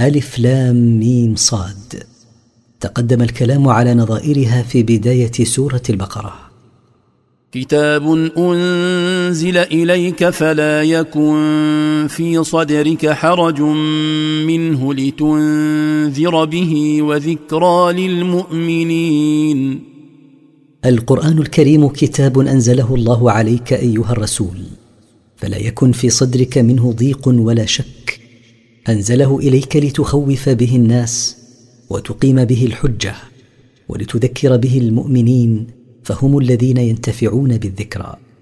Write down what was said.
ألف لام ميم صاد. تقدم الكلام على نظائرها في بداية سورة البقرة. كتاب أنزل إليك فلا يكن في صدرك حرج منه لتنذر به وذكرى للمؤمنين. القرآن الكريم كتاب أنزله الله عليك أيها الرسول، فلا يكن في صدرك منه ضيق ولا شك. أنزله إليك لتخوف به الناس وتقيم به الحجة ولتذكر به المؤمنين، فهم الذين ينتفعون بالذكرى.